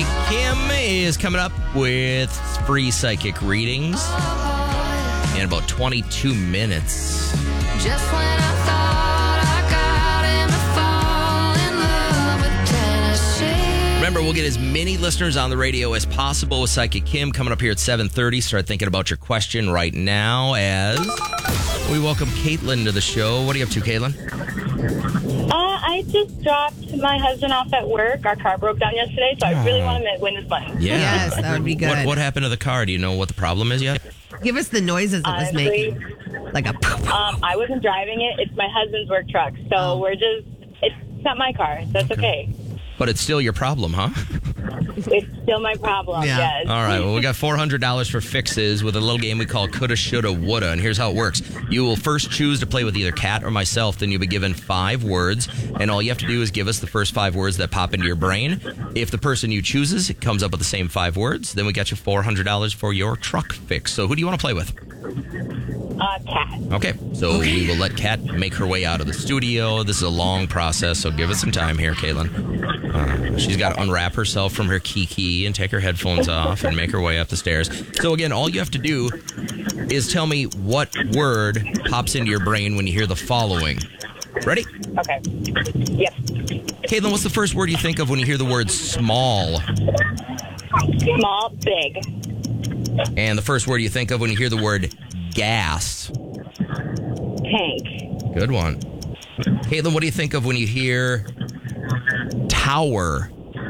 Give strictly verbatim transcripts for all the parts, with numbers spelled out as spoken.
Psychic Kim is coming up with free psychic readings in about twenty-two minutes. Just when I thought I got him to fall in love with Tennessee. Remember, we'll get as many listeners on the radio as possible with Psychic Kim coming up here at seven thirty. Start thinking about your question right now as we welcome Caitlin to the show. What are you up to, Caitlin? Uh, I just dropped my husband off at work. Our car broke down yesterday, so I really want to win this money. Yeah. Yes, that would be good. What, what happened to the car? Do you know what the problem is yet? Give us the noises it was Honestly, making. Like a poof. Um, I wasn't driving it. It's my husband's work truck, so Oh. we're just, it's not my car. That's okay. But it's still your problem, huh? It's still my problem, Yeah. yes. All right. Well, we got four hundred dollars for fixes with a little game we call Coulda, Shoulda, Woulda. And here's how it works. You will first choose to play with either Kat or myself. Then you'll be given five words. And all you have to do is give us the first five words that pop into your brain. If the person you chooses comes up with the same five words, then we got you four hundred dollars for your truck fix. So who do you want to play with? Uh, Cat. Okay. So we will let Kat make her way out of the studio. This is a long process, so give us some time here, Caitlin. Uh, she's got to unwrap herself from her kiki and take her headphones off and make her way up the stairs. So again, all you have to do is tell me what word pops into your brain when you hear the following. Ready? Okay. Yep. Caitlin, what's the first word you think of when you hear the word small? Small, big. And the first word you think of when you hear the word gas? Tank. Good one. Caitlin, what do you think of when you hear tower?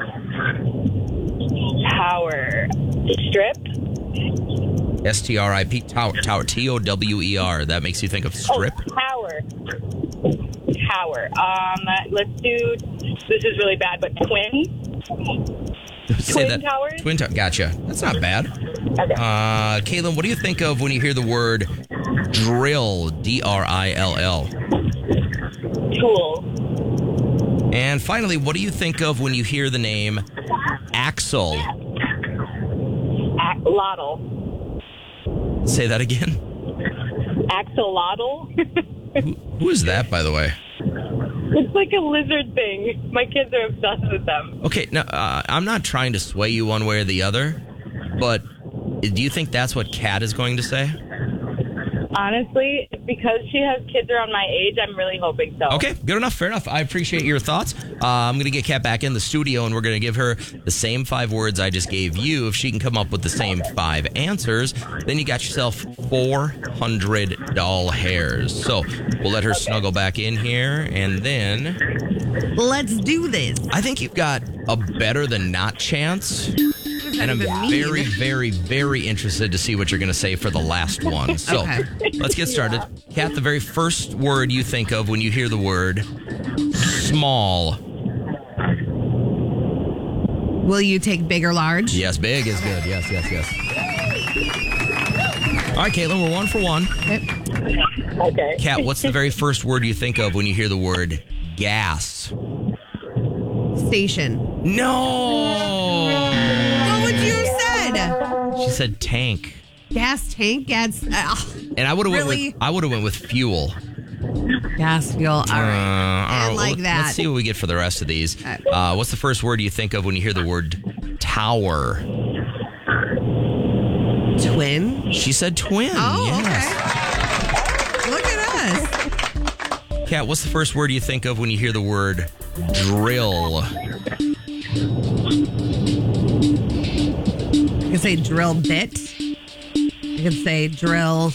Tower. Strip. S T R I P, tower, tower, T O W E R. That makes you think of strip? Oh, tower. Tower. Um, let's do, this is really bad, but twin. Say Twin towers? Twin tower. Gotcha. That's not bad. Okay. Uh, Caitlin, what do you think of when you hear the word drill? D R I L L. Tool. And finally, what do you think of when you hear the name Axel? Axolotl. Say that again. Axolotl. Who, who is that, by the way? It's like a lizard thing. My kids are obsessed with them. Okay, now, uh, I'm not trying to sway you one way or the other, but do you think that's what Kat is going to say? Honestly, because she has kids around my age, I'm really hoping so. Okay, good enough. Fair enough. I appreciate your thoughts. Uh, I'm going to get Kat back in the studio, and we're going to give her the same five words I just gave you. If she can come up with the same five answers, then you got yourself four hundred doll hairs. So we'll let her Okay. snuggle back in here, and then Let's do this. I think you've got a better than not chance. And I'm even mean? very, very, very interested to see what you're going to say for the last one. So Okay. let's get started. Kat, the very first word you think of when you hear the word small. Will you take big or large? Yes, big is good. Yes, yes, yes. All right, Caitlin, we're one for one. Okay. Okay. Kat, what's the very first word you think of when you hear the word gas? Station. No! What would you said? She said tank. Gas tank, gas, uh, And I would have Really? went with I would have went with fuel. gas fuel. All right. Uh, all right, like well, that. Let's see what we get for the rest of these. Okay. Uh, what's the first word you think of when you hear the word tower? Twin. She said twin. Oh, yes. okay. Look at us. Kat, what's the first word you think of when you hear the word drill? I can say drill bit. I can say drill.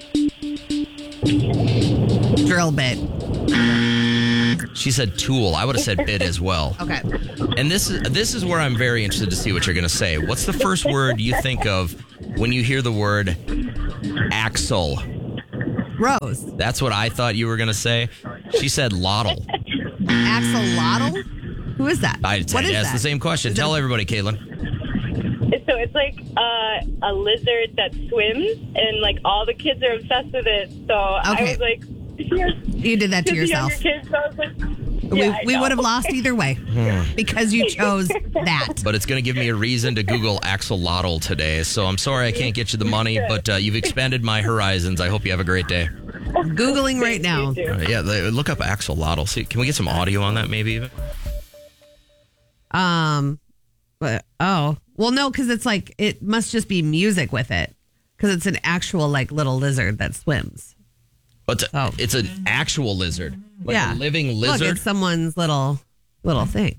Drill bit. She said tool. I would have said bit as well. Okay. And this is this is where I'm very interested to see what you're going to say. What's the first word you think of when you hear the word axle? Rose. That's what I thought you were going to say. She said lottle. Axolotl? Who is that? I what is asked that? the same question. Tell everybody, Caitlin. So it's like uh, a lizard that swims, and like all the kids are obsessed with it. So I Okay. was like, You did that to yourself. Kids, so I was like, We, yeah, I we know. would have lost either way because you chose that. But it's going to give me a reason to Google axolotl today. So I'm sorry I can't get you the money, but uh, you've expanded my horizons. I hope you have a great day. Googling right now. You too. Uh, yeah, the- look up axolotl. See, can we get some audio on that maybe even? Um, But, oh, well, no, because it's like, it must just be music with it. Because it's an actual, like, little lizard that swims. But it's, Oh. it's an actual lizard. Like yeah. a living Look, lizard. it's someone's little, little thing.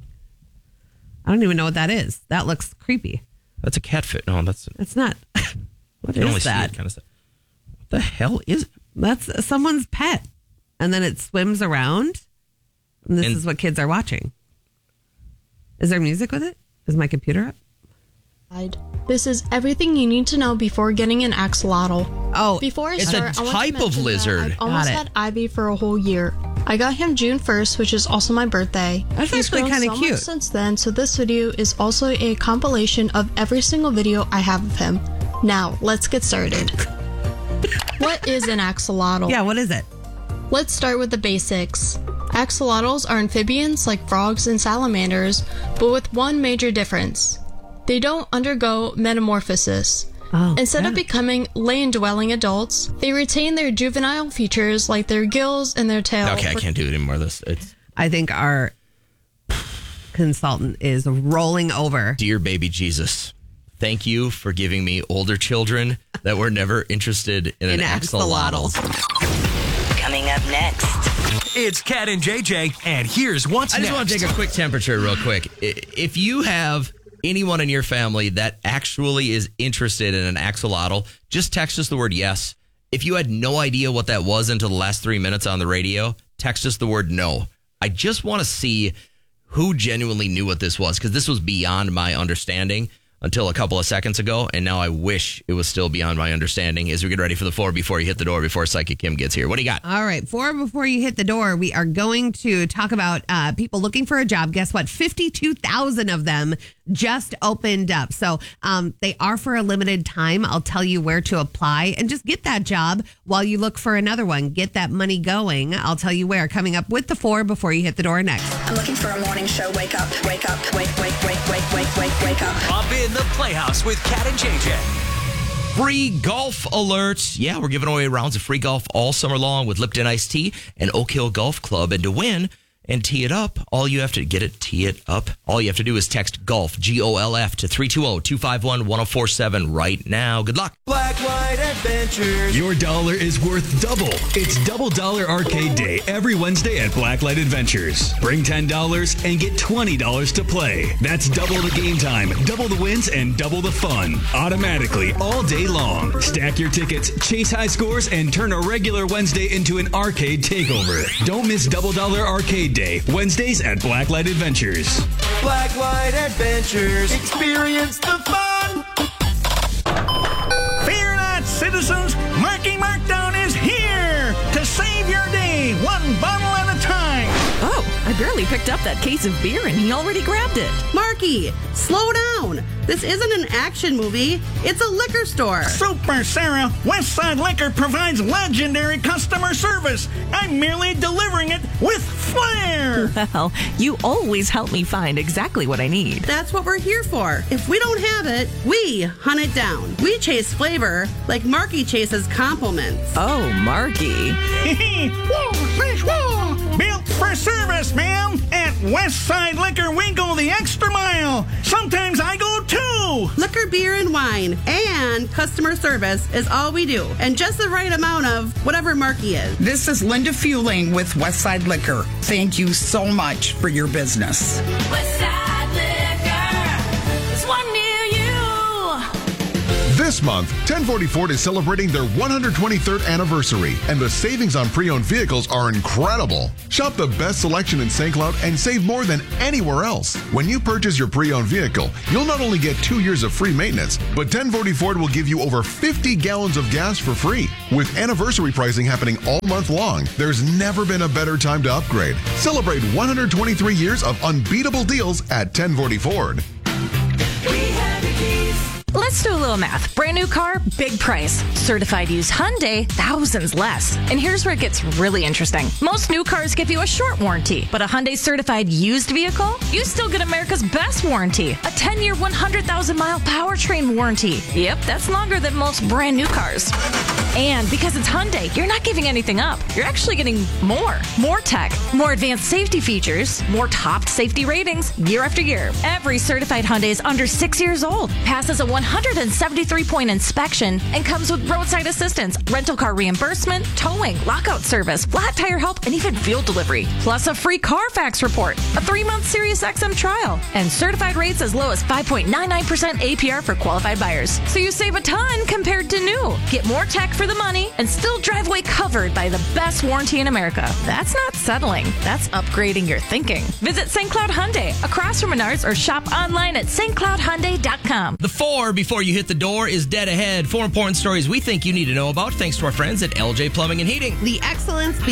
I don't even know what that is. That looks creepy. That's a catfish. No, that's. It's not. What You can only is see that? it kind of stuff. What the hell is it? That's someone's pet. And then it swims around. And this And- is what kids are watching. Is there music with it? Is my computer up? This is everything you need to know before getting an axolotl. Oh, Before I It's a start, I want to type of mention that lizard. I've almost Got it. had Ivy for a whole year. I got him June first, which is also my birthday. That's He's actually grown kinda so much cute. since then, so this video is also a compilation of every single video I have of him. Now, let's get started. What is an axolotl? yeah, what is it? Let's start with the basics. Axolotls are amphibians like frogs and salamanders, but with one major difference. They don't undergo metamorphosis. Oh, Instead yeah. of becoming land-dwelling adults, they retain their juvenile features like their gills and their tail. Okay, I can't do it anymore. This it's I think our consultant is rolling over. dear baby Jesus. Thank you for giving me older children that were never interested in, In an axolotl. axolotls. Coming up next. It's Cat and J J, and here's what's I just next. want to take a quick temperature real quick. I- If you have anyone in your family that actually is interested in an axolotl, just text us the word yes. If you had no idea what that was until the last three minutes on the radio, text us the word no. I just want to see who genuinely knew what this was, because this was beyond my understanding until a couple of seconds ago, and now I wish it was still beyond my understanding as we get ready for the four before you hit the door, before Psychic Kim gets here. What do you got? All right, four before you hit the door, we are going to talk about uh, people looking for a job. Guess what? fifty-two thousand of them just opened up. So um, they are for a limited time. I'll tell you where to apply and just get that job while you look for another one. Get that money going. I'll tell you where. Coming up with the four before you hit the door next. I'm looking for a morning show. Wake up, wake up, wake, wake, wake, wake, wake, wake, wake up. Pop in the Playhouse with Cat and J J. Free golf alert. Yeah, we're giving away rounds of free golf all summer long with Lipton Iced Tea and Oak Hill Golf Club. And to win and tee it up, all you have to get it, tee it up. All you have to do is text golf, G O L F, to three two zero, two five one, one zero four seven right now. Good luck. Black White Adventures. Your dollar is worth double. It's Double Dollar Arcade Day every Wednesday at Blacklight Adventures. Bring ten dollars and get twenty dollars to play. That's double the game time, double the wins, and double the fun. Automatically all day long. Stack your tickets, chase high scores, and turn a regular Wednesday into an arcade takeover. Don't miss Double Dollar Arcade Day, Wednesdays at Blacklight Adventures. Black White Adventures. Experience the fun. Fear not, citizens! Marky Markdown is here to save your day, one bottle at a time. Oh, I barely picked up that case of beer and he already grabbed it. Marky, slow down. This isn't an action movie. It's a liquor store. Super Sarah, Westside Liquor provides legendary customer service. I'm merely delivering it with flair. Well, you always help me find exactly what I need. That's what we're here for. If we don't have it, we hunt it down. We chase flavor like Marky chases compliments. Oh, Marky. Whoa, fish, whoa. Built for service, ma'am. At Westside Liquor, we go the extra mile. Sometimes I go two. Liquor, beer, and wine, and customer service is all we do. And just the right amount of whatever Marky is. This is Linda Fueling with Westside Liquor. Thank you so much for your business. Westside Liquor. There's one near you. This month, ten forty Ford is celebrating their one hundred twenty-third anniversary, and the savings on pre-owned vehicles are incredible. Shop the best selection in Saint Cloud and save more than anywhere else. When you purchase your pre-owned vehicle, you'll not only get two years of free maintenance, but ten forty Ford will give you over fifty gallons of gas for free. With anniversary pricing happening all month long, there's never been a better time to upgrade. Celebrate one hundred twenty-three years of unbeatable deals at ten forty Ford. Let's do a little math. Brand new car, big price. Certified used Hyundai, thousands less. And here's where it gets really interesting. Most new cars give you a short warranty, but a Hyundai certified used vehicle, you still get America's best warranty. A ten-year, one hundred thousand mile powertrain warranty. Yep, that's longer than most brand new cars. And because it's Hyundai, you're not giving anything up. You're actually getting more. More tech, more advanced safety features, more top safety ratings year after year. Every certified Hyundai is under six years old, passes a one hundred seventy-three point inspection, and comes with roadside assistance, rental car reimbursement, towing, lockout service, flat tire help, and even fuel delivery. Plus a free Carfax report, a three-month Sirius X M trial, and certified rates as low as five point nine nine percent A P R for qualified buyers. So you save a ton compared to new. Get more tech for the money and still drive away covered by the best warranty in America. That's not settling. That's upgrading your thinking. Visit Saint Cloud Hyundai across from Menards or shop online at st cloud hyundai dot com. The four before you hit the door is dead ahead. Four important stories we think you need to know about thanks to our friends at L J Plumbing and Heating. The excellence